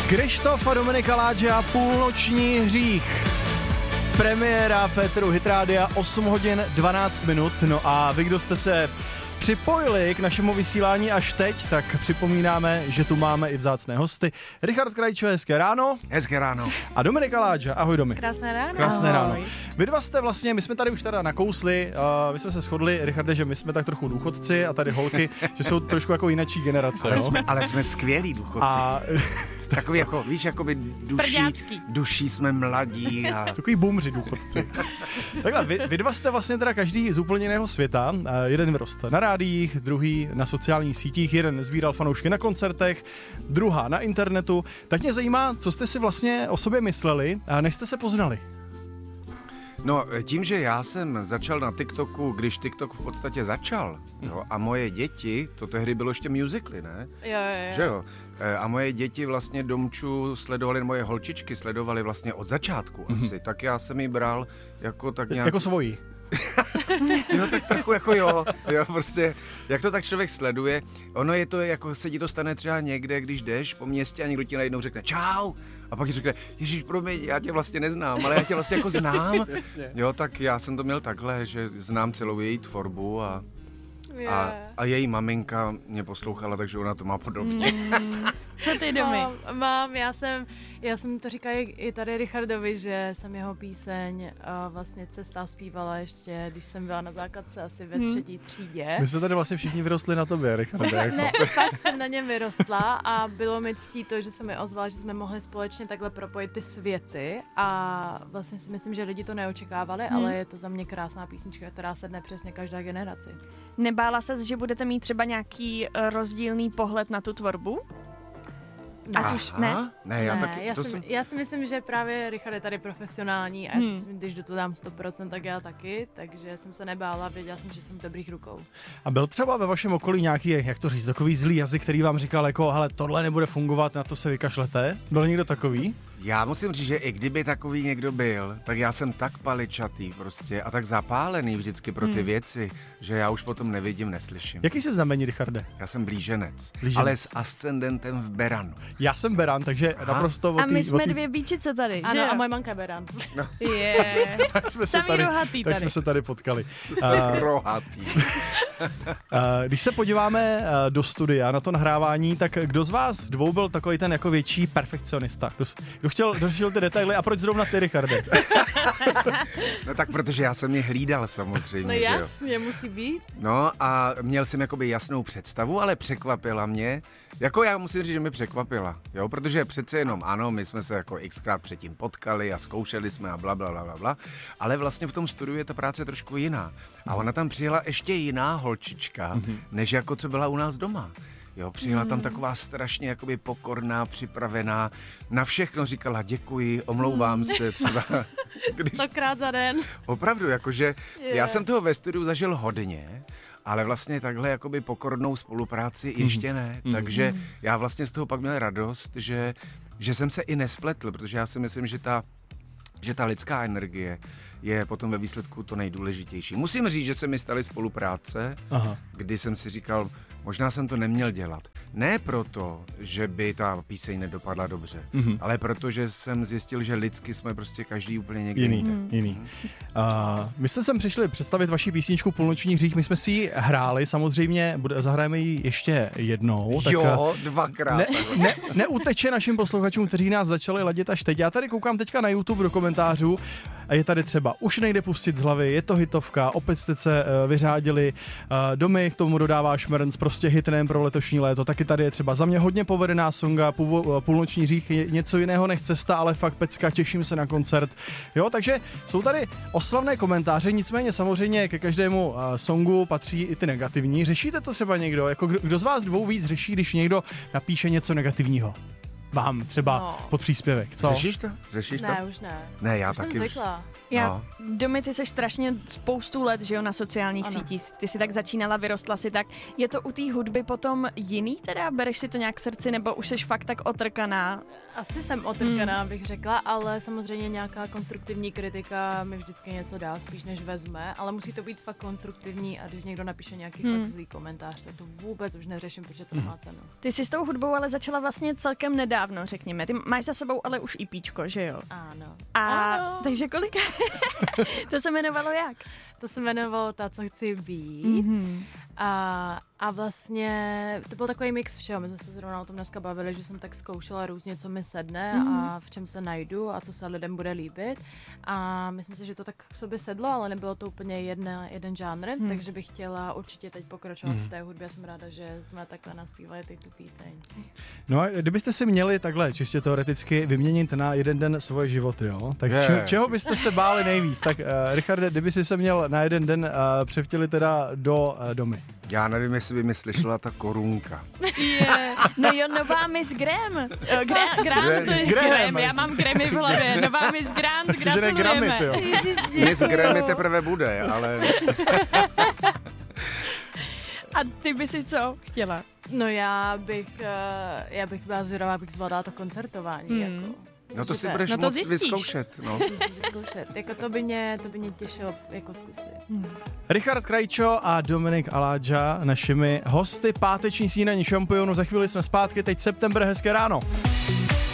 Krištof a Dominika Láďa, Půlnoční hřích. Premiéra Féteru Hit Rádia 8 hodin 12 minut. No a vy, kdo jste se připojili k našemu vysílání až teď, tak připomínáme, že tu máme i vzácné hosty. Richard Krajčo, hezké ráno. Hezké ráno. A Dominika Láďa, ahoj Domi. Krásné ráno. Krásné ráno. Vy dva jste vlastně, my jsme tady už teda nakousli, my jsme se shodli, Richarde, že my jsme tak trochu důchodci a tady holky, že jsou trošku jako jinačí generace. Ale jsme skvělí důchodci. A takový jako, víš, jakoby duší jsme mladí. A... Takový bumři důchodci. Takhle, vy dva jste vlastně teda každý z úplně jiného světa. Jeden vyrost na rádiích, druhý na sociálních sítích, jeden sbíral fanoušky na koncertech, druhá na internetu. Tak mě zajímá, co jste si vlastně o sobě mysleli, než jste se poznali. No, tím, že já jsem začal na TikToku, když TikTok v podstatě začal, jo, a moje děti, to tehdy bylo ještě musically, ne? Jo. Že jo? A moje děti vlastně Domču sledovali, moje holčičky sledovali vlastně od začátku asi, tak já jsem ji bral jako tak nějak... Jako svojí. No tak trochu jako jo, prostě, jak to tak člověk sleduje, ono je to, jako se ti to stane třeba někde, když jdeš po městě a někdo ti najednou řekne čau, a pak ti řekne, ježíš, promiň, já tě vlastně neznám, ale já tě vlastně jako znám. Jo, tak já jsem to měl takhle, že znám celou její tvorbu a její maminka mě poslouchala, takže ona to má podobně. Co ty, Domy? Mám, já jsem to říkala i tady Richardovi, že jsem jeho píseň vlastně Cesta zpívala ještě, když jsem byla na základce asi ve 3. třídě. My jsme tady vlastně všichni vyrostli na tobě, Richarde. Jako. Ne, fakt jsem na něm vyrostla a bylo mi ctí to, že se mi ozval, že jsme mohli společně takhle propojit ty světy a vlastně si myslím, že lidi to neočekávali, ale je to za mě krásná písnička, která sedne přesně každá generaci. Nebála ses, že budete mít třeba nějaký rozdílný pohled na tu tvorbu? Ať už ne? Ne, já si myslím, že právě Richard je tady profesionální a já si myslím, když do toho dám 100%, tak já taky, takže jsem se nebála, věděla jsem, že jsem v dobrých rukou. A byl třeba ve vašem okolí nějaký, jak to říct, takový zlý jazyk, který vám říkal jako, hele, tohle nebude fungovat, na to se vykašlete? Byl někdo takový? Já musím říct, že i kdyby takový někdo byl, tak já jsem tak paličatý prostě a tak zapálený vždycky pro ty věci, že já už potom nevidím, neslyším. Jaký jsi znamení, Richarde? Já jsem blíženec, ale s ascendentem v Beranu. Já jsem Beran, takže naprosto A my jsme dvě bíčice tady, ano, že? a moje manka je Beran. No. tak jsme se tady potkali. Rohatý. Když se podíváme do studia na to nahrávání, tak kdo z vás dvou byl takový ten jako větší perfekcionista? Kdo chtěl ty detaily a proč zrovna ty, Richarde? No tak protože já jsem je hlídal samozřejmě. No jasně, musí být. No a měl jsem jakoby jasnou představu, ale překvapila mě. Jako já musím říct, že mě překvapila, jo, protože přece jenom ano, my jsme se jako xkrát předtím potkali a zkoušeli jsme a bla, ale vlastně v tom studiu je ta práce trošku jiná. A ona tam přijela ještě jiná holčička, než jako co byla u nás doma. Jo, přijela tam taková strašně jakoby pokorná, připravená, na všechno říkala děkuji, omlouvám se třeba. 100krát za den. Opravdu, jakože já jsem toho ve studiu zažil hodně, ale vlastně takhle jakoby pokornou spolupráci ještě ne, takže já vlastně z toho pak měl radost, že jsem se i nespletl, protože já si myslím, že ta lidská energie je potom ve výsledku to nejdůležitější. Musím říct, že se mi staly spolupráce, kdy jsem si říkal, možná jsem to neměl dělat. Ne proto, že by ta píseň nedopadla dobře, ale protože jsem zjistil, že lidsky jsme prostě každý úplně někde jiný. My jste sem přišli představit vaši písničku Půlnoční hřích, my jsme si ji hráli, samozřejmě zahrajeme ji ještě jednou. Tak jo, 2krát. Neuteče našim posluchačům, kteří nás začali ladit až teď. Já tady koukám teďka na YouTube do komentářů a je tady třeba Už nejde pustit z hlavy, je to hitovka, opět jste se vyřádili, Domy k tomu dodává šmrnc, prostě hit nejen pro letošní léto, taky tady je třeba za mě hodně povedená songa, Půlnoční hřích je něco jiného než cesta, ale fakt pecka, těším se na koncert. Jo, takže jsou tady oslavné komentáře, nicméně samozřejmě ke každému songu patří i ty negativní. Řešíte to třeba někdo? Jako kdo z vás dvou víc řeší, když někdo napíše něco negativního? Vám třeba pod příspěvek, co? Řešíš to? Ne, už ne. Ne, já už taky. Jsem zvykla. Domy, ty seš strašně spoustu let, že jo, na sociálních sítích. Ty si tak začínala, vyrostla si tak. Je to u té hudby potom jiný teda? Bereš si to nějak k srdci, nebo už seš fakt tak otrkaná? Asi jsem otevřená, bych řekla, ale samozřejmě nějaká konstruktivní kritika mi vždycky něco dá, spíš než vezme, ale musí to být fakt konstruktivní a když někdo napíše nějaký fakt zlý komentář, tak to vůbec už neřeším, protože to má cenu. Ty jsi s tou hudbou ale začala vlastně celkem nedávno, řekněme. Ty máš za sebou ale už EPčko, že jo? Ano. Ano. Takže kolika? To se jmenovalo jak? To se jmenovalo Ta, co chci být. A vlastně to byl takový mix všeho. My jsme se zrovna o tom dneska bavili, že jsem tak zkoušela různě, co mi sedne a v čem se najdu a co se lidem bude líbit. A myslím si, že to tak k sobě sedlo, ale nebylo to úplně jeden žánr, takže bych chtěla určitě teď pokračovat v té hudbě. Jsem ráda, že jsme takhle naspívali tu píseň. No a kdybyste si měli takhle čistě teoreticky vyměnit na jeden den svoje životy, jo? Tak čeho byste se báli nejvíc? Tak Richarde, kdyby si se měl na jeden den převtělit teda do domy. Já nevím, jestli by mi slyšela ta korunka. No jo, nová Miss Graham. Graham. Já mám Grammy v hlavě. Nová Miss Grant, gratulujeme. Miss Graham teprve bude, ale... A ty by si co chtěla? No já bych byla zvědavá, abych zvládala to koncertování. Jako. No to si budeš moct vyzkoušet. No. Jako to by mě těšilo jako zkusit. Richard Krajčo a Dominik Aladža, našimi hosty páteční snídaní šampionu. Za chvíli jsme zpátky, teď September, hezké ráno.